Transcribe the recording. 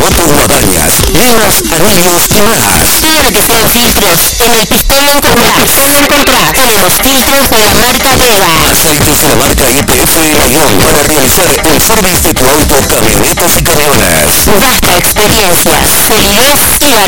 autos, montañas, líneas, anillos y más. Claro que sí, filtros. En el pistón encontrás. En los filtros de la marca Vega. Aceites de la marca IPF León para realizar el service de tu auto, camionetas y camiones. Baja experiencia, solidez y